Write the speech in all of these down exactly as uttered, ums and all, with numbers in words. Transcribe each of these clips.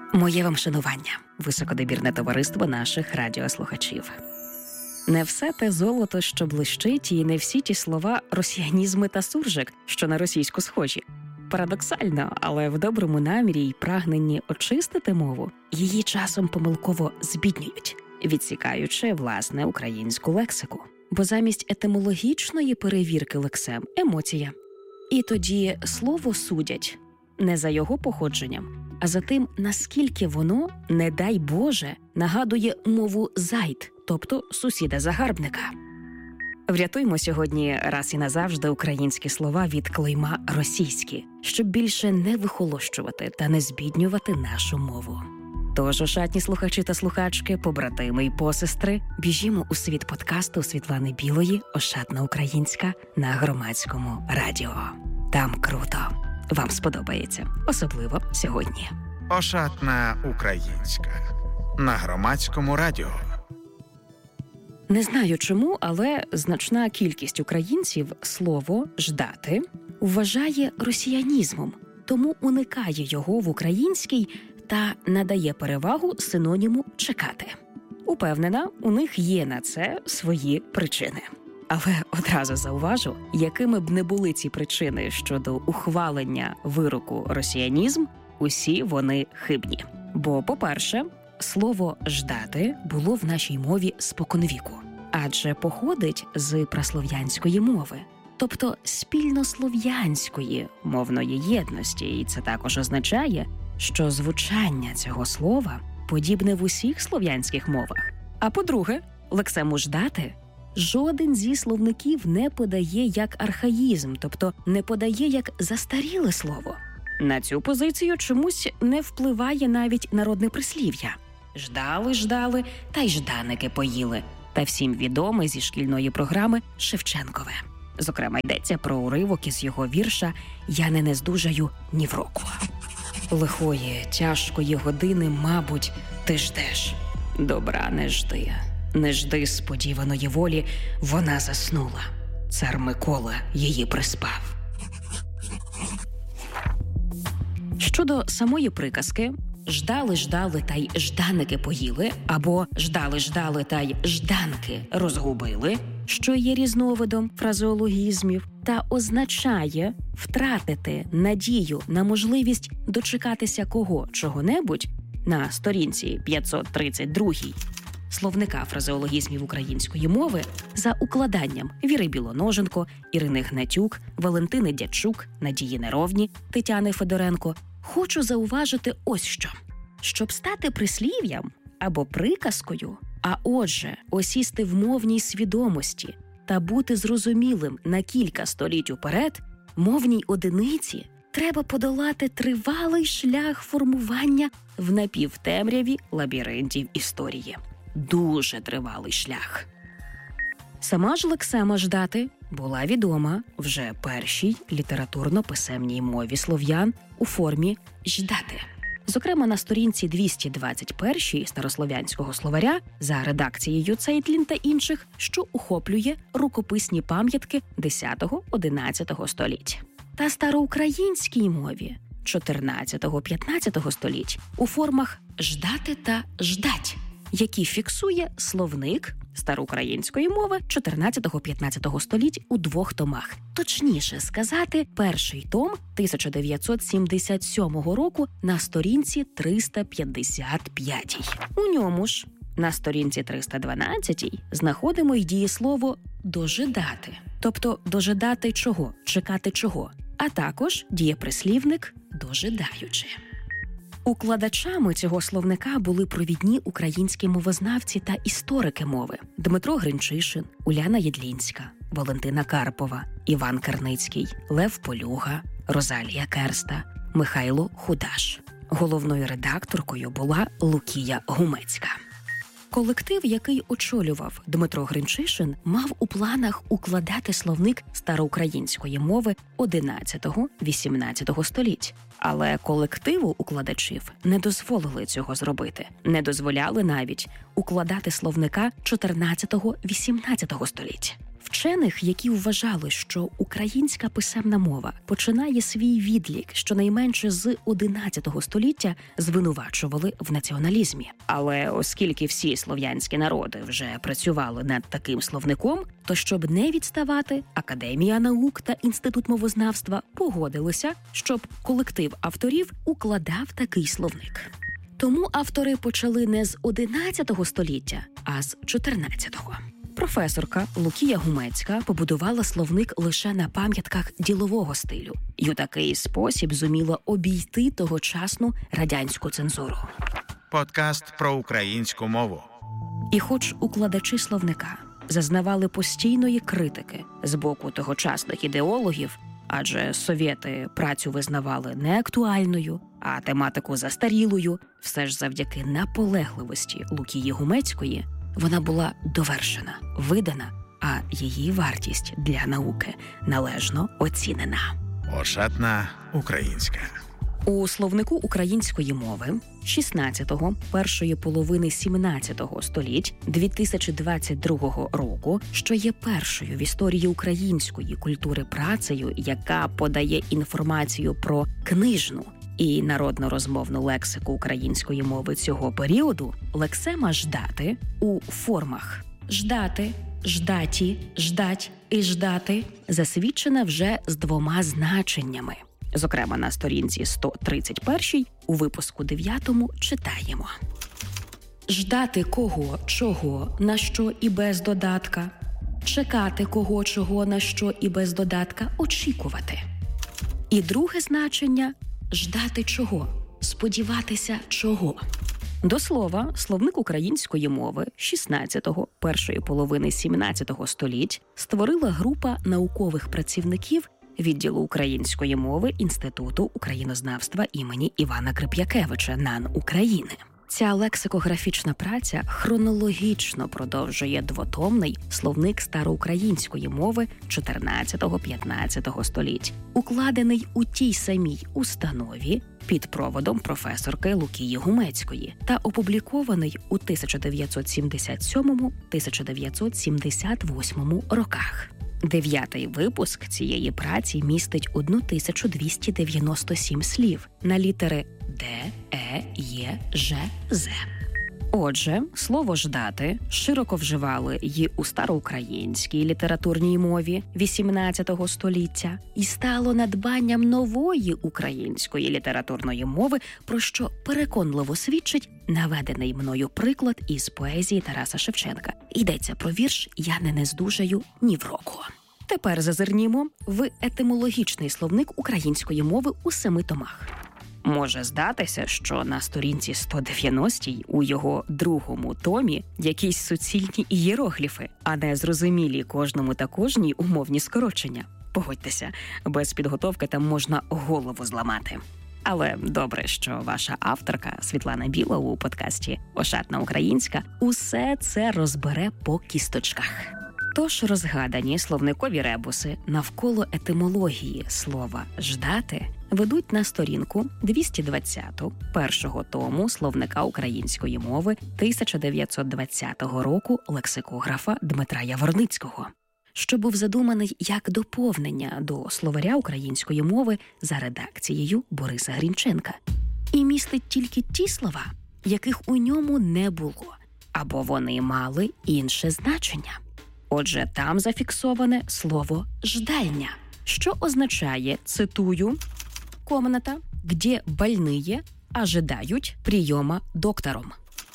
Моє вам шанування, високодобірне товариство наших радіослухачів. Не все те золото, що блищить, і не всі ті слова росіянізми та суржик, що на російську схожі. Парадоксально, але в доброму намірі й прагненні очистити мову, її часом помилково збіднюють, відсікаючи, власне, українську лексику. Бо замість етимологічної перевірки лексем – емоція. І тоді слово судять не за його походженням, а за тим, наскільки воно, не дай Боже, нагадує мову зайд, тобто сусіда-загарбника. Врятуймо сьогодні раз і назавжди українські слова від клейма «російські», щоб більше не вихолощувати та не збіднювати нашу мову. Тож, ошатні слухачі та слухачки, побратими й посестри, біжімо у світ подкасту Світлани Білої «Ошатна українська» на Громадському радіо. Там круто. Вам сподобається. Особливо сьогодні. «Ошатна українська» на Громадському радіо. Не знаю чому, але значна кількість українців слово «ждати» вважає росіянізмом, тому уникає його в українській та надає перевагу синоніму «чекати». Упевнена, у них є на це свої причини. Але одразу зауважу, якими б не були ці причини щодо ухвалення вироку «росіянізм», усі вони хибні. Бо, по-перше, слово «ждати» було в нашій мові споконвіку, адже походить з праслов'янської мови, тобто спільнослов'янської мовної єдності, і це також означає, що звучання цього слова подібне в усіх слов'янських мовах. А по-друге, лексему «ждати» жоден зі словників не подає як архаїзм, тобто не подає як застаріле слово. На цю позицію чомусь не впливає навіть народне прислів'я. «Ждали-ждали, та й жданики поїли», та всім відоме зі шкільної програми Шевченкове. Зокрема, йдеться про уривок із його вірша «Я не нездужаю ні в року». Лихої, тяжкої години, мабуть, ти ждеш. Добра не жди. Не жди сподіваної волі, вона заснула. Цар Микола її приспав. Щодо самої приказки «ждали-ждали та й жданики поїли» або «ждали-ждали та й жданки розгубили», що є різновидом фразеологізмів, та означає втратити надію на можливість дочекатися кого чого-небудь, на сторінці п'ятсот тридцять два словника фразеологізмів української мови за укладанням Віри Білоноженко, Ірини Гнатюк, Валентини Дячук, Надії Неровні, Тетяни Федоренко, хочу зауважити ось що. Щоб стати прислів'ям або приказкою, а отже, осісти в мовній свідомості та бути зрозумілим на кілька століть уперед, мовній одиниці треба подолати тривалий шлях формування в напівтемряві лабіринтів історії. Дуже тривалий шлях. Сама ж лексема «ждати» була відома вже першій літературно-писемній мові слов'ян у формі «ждати». Зокрема, на сторінці двісті двадцять один старослов'янського словаря за редакцією Цейтлін та інших, що охоплює рукописні пам'ятки десятого-одинадцятого століть. Та староукраїнській мові чотирнадцятого-п'ятнадцятого століть у формах «ждати» та «ждать», які фіксує словник староукраїнської мови чотирнадцятого-п'ятнадцятого століть у двох томах. Точніше сказати, перший том тисяча дев'ятсот сімдесят сьомого року на сторінці триста п'ятдесят п'ятій. У ньому ж на сторінці триста дванадцятій знаходимо й дієслово «дожидати», тобто дожидати чого, чекати чого, а також дієприслівник «дожидаючи». Укладачами цього словника були провідні українські мовознавці та історики мови Дмитро Гринчишин, Уляна Єдлінська, Валентина Карпова, Іван Карницький, Лев Полюга, Розалія Керста, Михайло Худаш. Головною редакторкою була Лукія Гумецька. Колектив, який очолював Дмитро Гринчишин, мав у планах укладати словник староукраїнської мови одинадцятого-вісімнадцятого століть. Але колективу укладачів не дозволили цього зробити. Не дозволяли навіть укладати словника чотирнадцятого-вісімнадцятого століть. Вчених, які вважали, що українська писемна мова починає свій відлік щонайменше з одинадцятого століття, звинувачували в націоналізмі. Але оскільки всі слов'янські народи вже працювали над таким словником, то щоб не відставати, Академія наук та Інститут мовознавства погодилися, щоб колектив авторів укладав такий словник. Тому автори почали не з одинадцятого століття, а з чотирнадцятого. Професорка Лукія Гумецька побудувала словник лише на пам'ятках ділового стилю і у такий спосіб зуміла обійти тогочасну радянську цензуру. Подкаст про українську мову. І хоч укладачі словника зазнавали постійної критики з боку тогочасних ідеологів, адже совєти працю визнавали неактуальною, а тематику застарілою, все ж завдяки наполегливості Лукії Гумецької вона була довершена, видана, а її вартість для науки належно оцінена. Ошатна українська. У словнику української мови шістнадцятого, першої половини сімнадцятого століть дві тисячі двадцять другого року, що є першою в історії української культури працею, яка подає інформацію про книжну і народно-розмовну лексику української мови цього періоду, лексема «ждати» у формах «ждати», «ждаті», «ждать» і «ждати» засвідчена вже з двома значеннями. Зокрема, на сторінці сто тридцять один у випуску дев'ятому читаємо: «Ждати кого, чого, на що і без додатка, чекати кого, чого, на що і без додатка, очікувати». І друге значення – «ждати чого, сподіватися чого». До слова, словник української мови шістнадцятого, першої половини сімнадцятого століть створила група наукових працівників відділу української мови Інституту українознавства імені Івана Крип'якевича НАН України. Ця лексикографічна праця хронологічно продовжує двотомний словник староукраїнської мови чотирнадцятого-п'ятнадцятого століть, укладений у тій самій установі під проводом професорки Лукії Гумецької та опублікований у тисяча дев'ятсот сімдесят сьомому - тисяча дев'ятсот сімдесят восьмому роках. Дев'ятий випуск цієї праці містить тисячу двісті дев'яносто сім слів на літери Д, Е, Є, Ж, З. Отже, слово «ждати» широко вживали й у староукраїнській літературній мові вісімнадцятого століття і стало надбанням нової української літературної мови, про що переконливо свідчить наведений мною приклад із поезії Тараса Шевченка. Йдеться про вірш «Я не нездужаю ні в року». Тепер зазирнімо в етимологічний словник української мови у семи томах. Може здатися, що на сторінці сто дев'яностій у його другому томі якісь суцільні ієрогліфи, а не зрозумілі кожному та кожній умовні скорочення. Погодьтеся, без підготовки там можна голову зламати. Але добре, що ваша авторка Світлана Біла у подкасті «Ошатна українська» усе це розбере по кісточках. Тож розгадані словникові ребуси навколо етимології слова «ждати» ведуть на сторінку двісті двадцяту першого тому словника української мови тисяча дев'ятсот двадцятого року лексикографа Дмитра Яворницького, що був задуманий як доповнення до словаря української мови за редакцією Бориса Грінченка. І містить тільки ті слова, яких у ньому не було, або вони мали інше значення. Отже, там зафіксоване слово «ждальня», що означає, цитую, «комната, где больные ожидають прийома доктором».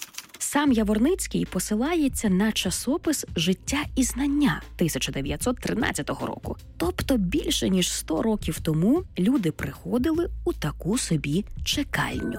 Сам Яворницький посилається на часопис «Життя і знання» тисяча дев'ятсот тринадцятого року. Тобто більше ніж сто років тому люди приходили у таку собі чекальню.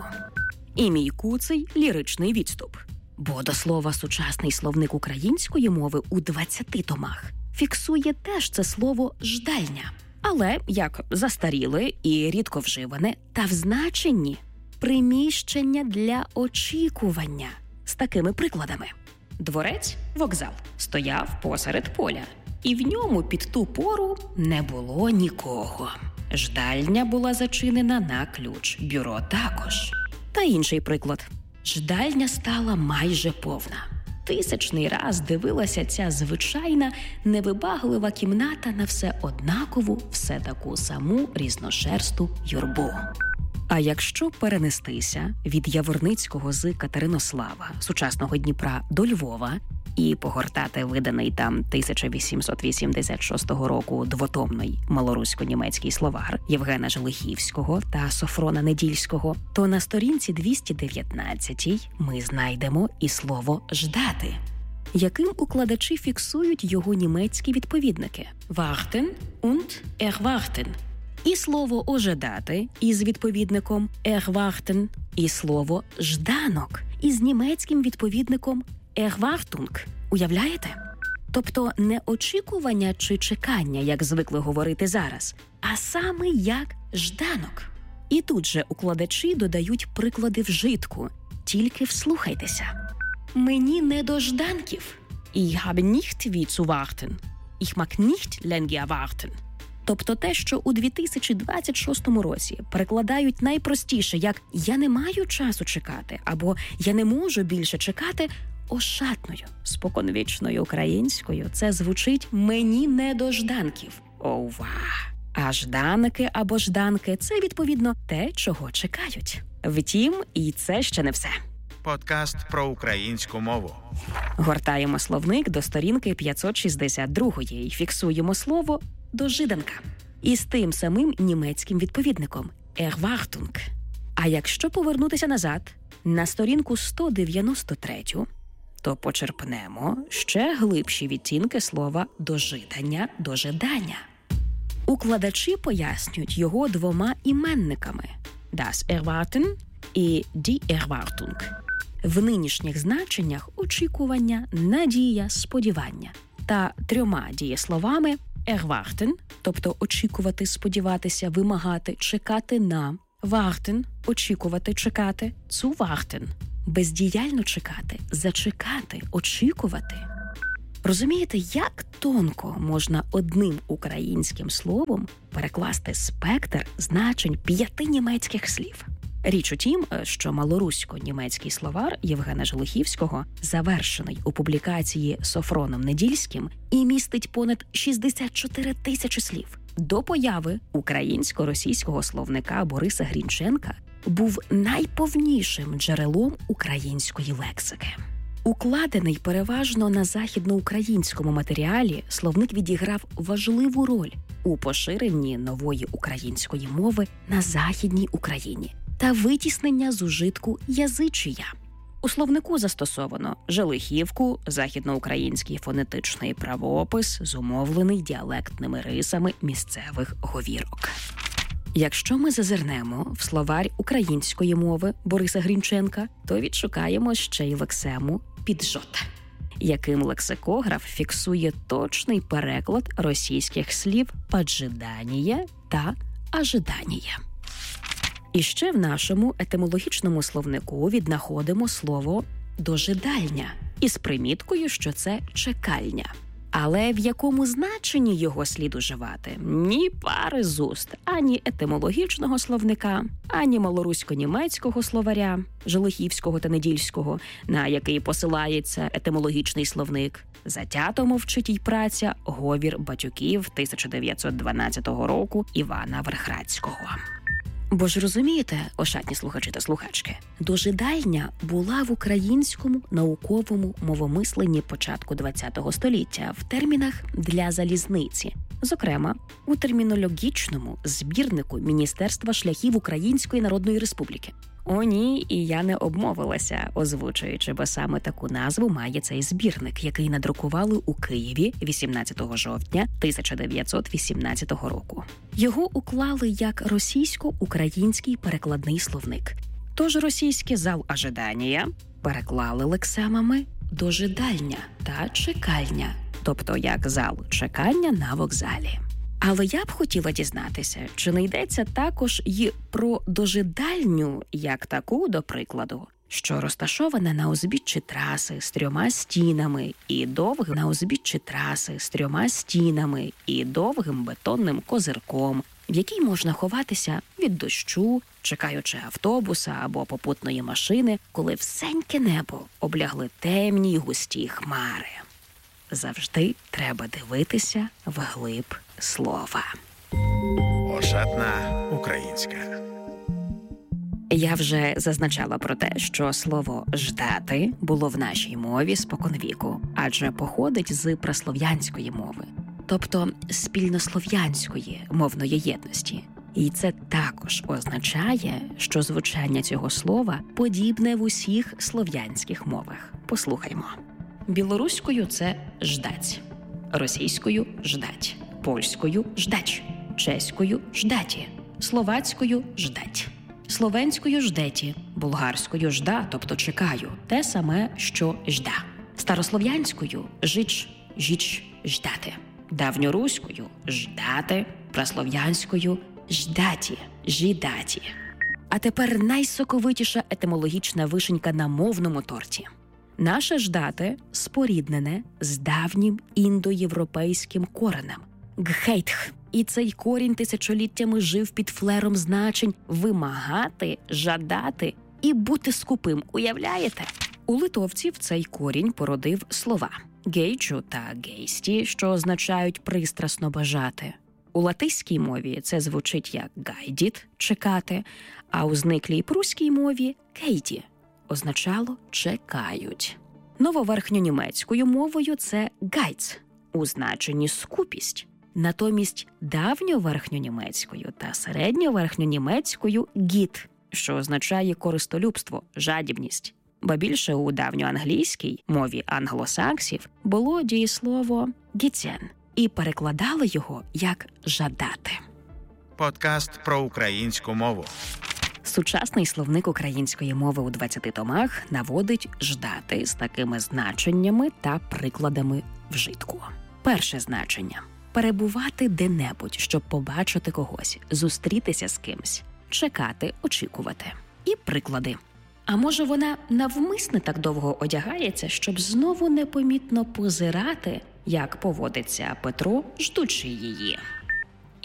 І мій куций ліричний відступ. Бо, до слова, сучасний словник української мови у двадцяти томах фіксує теж це слово «ждальня». Але як застаріле і рідко вживане, та в значенні «приміщення для очікування» з такими прикладами. Дворець, вокзал, стояв посеред поля, і в ньому під ту пору не було нікого. Ждальня була зачинена на ключ, бюро також. Та інший приклад. Ждальня стала майже повна. тисячний раз дивилася ця звичайна, невибаглива кімната на все однакову, все таку саму різношерсту юрбу. А якщо перенестися від Яворницького з Катеринослава, сучасного Дніпра, до Львова і погортати виданий там тисяча вісімсот вісімдесят шостого року двотомний малорусько-німецький словар Євгена Желихівського та Софрона Недільського, то на сторінці двісті дев'ятнадцятій ми знайдемо і слово «ждати», яким укладачі фіксують його німецькі відповідники «warten» und «erwarten». І слово «ожидати» із відповідником «erwarten», і слово «жданок» із німецьким відповідником «Erwartung». Уявляєте? Тобто не очікування чи чекання, як звикли говорити зараз, а саме як «жданок». І тут же укладачі додають приклади вжитку. Тільки вслухайтеся. «Мені не до жданків. Ich habe nicht wie zu warten. Ich mag nicht länger warten». Тобто те, що у дві тисячі двадцять шостому році перекладають найпростіше як «я не маю часу чекати» або «я не можу більше чекати», ошатною, споконвічною українською це звучить «мені не до жданків». Ова! А жданики або жданки – це, відповідно, те, чого чекають. Втім, і це ще не все. Подкаст про українську мову. Гортаємо словник до сторінки п'ятсот шістдесят другої і фіксуємо слово «дожиданка» із тим самим німецьким відповідником «Erwartung». А якщо повернутися назад, на сторінку сто дев'яносто третю, то почерпнемо ще глибші відтінки слова «дожидання», «дожидання». Укладачі пояснюють його двома іменниками «das Erwarten» і «die Erwartung». В нинішніх значеннях очікування, надія, сподівання. Та трьома дієсловами «erwarten», тобто очікувати, сподіватися, вимагати, чекати на, «warten» – очікувати, чекати, «zu warten» – бездіяльно чекати, зачекати, очікувати. Розумієте, як тонко можна одним українським словом перекласти спектр значень п'яти німецьких слів? Річ у тім, що малорусько-німецький словар Євгена Желихівського, завершений у публікації Софроном Недільським, і містить понад шістдесят чотири тисячі слів. До появи українсько-російського словника Бориса Грінченка був найповнішим джерелом української лексики. Укладений переважно на західноукраїнському матеріалі, словник відіграв важливу роль у поширенні нової української мови на Західній Україні та витіснення з ужитку язичія. У словнику застосовано Желихівку, західноукраїнський фонетичний правопис, зумовлений діалектними рисами місцевих говірок. Якщо ми зазирнемо в словарь української мови Бориса Грінченка, то відшукаємо ще й лексему «піджот», яким лексикограф фіксує точний переклад російських слів «поджидання» та «ожидання». І ще в нашому етимологічному словнику віднаходимо слово «дожидальня» із приміткою, що це «чекальня». Але в якому значенні його слід уживати? Ні пари з уст, ані етимологічного словника, ані малорусько-німецького словаря, Желихівського та Недільського, на який посилається етимологічний словник. Затято мовчить й праця «Говір батюків» тисяча дев'ятсот дванадцятого року Івана Верхрадського. Бо ж розумієте, ошатні слухачі та слухачки, дожидальня була в українському науковому мовомисленні початку ХХ століття в термінах для залізниці. Зокрема, у термінологічному збірнику Міністерства шляхів Української Народної Республіки. О ні, і я не обмовилася, озвучуючи, бо саме таку назву має цей збірник, який надрукували у Києві вісімнадцятого жовтня тисяча дев'ятсот вісімнадцятого року. Його уклали як російсько-український перекладний словник. Тож російське «зал ожидання» переклали лексемами «дожидальня» та «чекальня», тобто як «зал чекання на вокзалі». Але я б хотіла дізнатися, чи не йдеться також й про дожидальню, як таку, до прикладу, що розташована на узбіччі траси з трьома стінами і довгим на узбіччі траси з трьома стінами і довгим бетонним козирком, в якій можна ховатися від дощу, чекаючи автобуса або попутної машини, коли всеньке небо облягли темні й густі хмари. Завжди треба дивитися вглиб слова. Ошатна українська. Я вже зазначала про те, що слово «ждати» було в нашій мові споконвіку, адже походить з праслов'янської мови, тобто спільнослов'янської мовної єдності. І це також означає, що звучання цього слова подібне в усіх слов'янських мовах. Послухаймо. Білоруською – це «ждать», російською – «ждать», польською – «ждач», чеською – «ждаті», словацькою – «ждать», словенською – «ждеті», булгарською – «жда», тобто «чекаю», те саме, що «жда», старослов'янською – «жич», «жіч», «ждати», давньоруською – «ждати», праслов'янською – «ждаті», «жідаті». А тепер найсоковитіша етимологічна вишенька на мовному торті. Наше «ждати» споріднене з давнім індоєвропейським коренем – «гхейтх». І цей корінь тисячоліттями жив під флером значень «вимагати», «жадати» і «бути скупим». Уявляєте? У литовців цей корінь породив слова «гейджу» та «гейсті», що означають «пристрасно бажати». У латиській мові це звучить як «гайдіт» – «чекати», а у зниклій пруській мові «кейті» означало «чекають». Нововерхньонімецькою мовою це «гайц» у значенні «скупість». Натомість давньоверхньонімецькою та середньоверхньонімецькою «гіт», що означає користолюбство, жадібність. Ба більше у давньоанглійській мові англосаксів було дієслово «гіцен» і перекладали його як «жадати». Подкаст про українську мову. Сучасний словник української мови у двадцяти томах наводить «ждати» з такими значеннями та прикладами вжитку. Перше значення – перебувати де-небудь, щоб побачити когось, зустрітися з кимсь, чекати, очікувати. І приклади. А може вона навмисне так довго одягається, щоб знову непомітно позирати, як поводиться Петро, ждучи її.